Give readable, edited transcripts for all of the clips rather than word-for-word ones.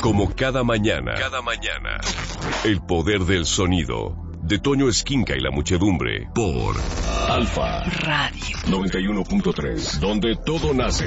Como cada mañana. El poder del sonido. De Toño Esquinca y la muchedumbre. Por Alfa Radio 91.3. Donde todo nace.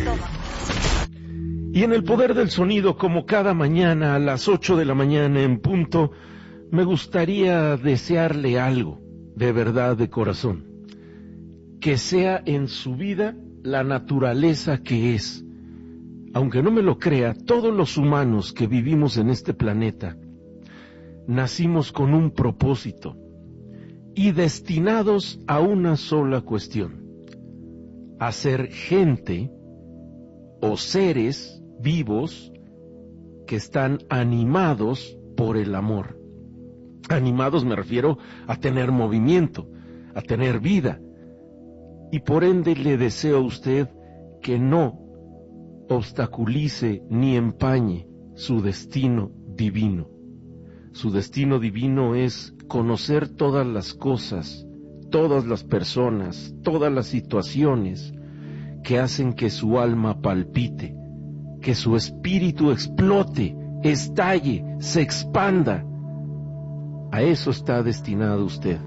Y en el poder del sonido, como cada mañana a las 8 de la mañana en punto, me gustaría desearle algo, de verdad, de corazón. Que sea en su vida la naturaleza que es. Aunque no me lo crea, todos los humanos que vivimos en este planeta nacimos con un propósito y destinados a una sola cuestión: a ser gente o seres vivos que están animados por el amor. Animados me refiero a tener movimiento, a tener vida. Y por ende le deseo a usted que no obstaculice ni empañe su destino divino. Su destino divino es conocer todas las cosas, todas las personas, todas las situaciones que hacen que su alma palpite, que su espíritu explote, estalle, se expanda. A eso está destinado usted.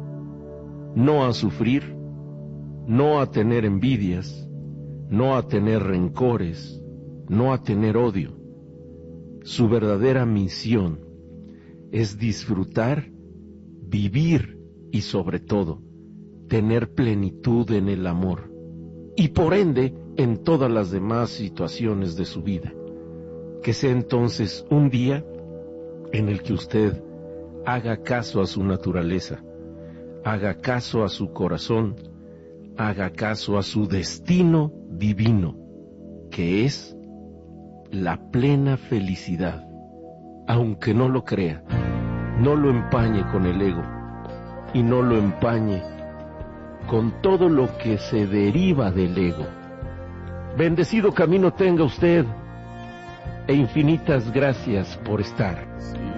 No a sufrir, no a tener envidias, no a tener rencores, no a tener odio. Su verdadera misión es disfrutar, vivir y sobre todo tener plenitud en el amor y por ende en todas las demás situaciones de su vida. Que sea entonces un día en el que usted haga caso a su naturaleza, haga caso a su corazón, haga caso a su destino divino, que es la plena felicidad. Aunque no lo crea, no lo empañe con el ego y no lo empañe con todo lo que se deriva del ego. Bendecido camino tenga usted e infinitas gracias por estar.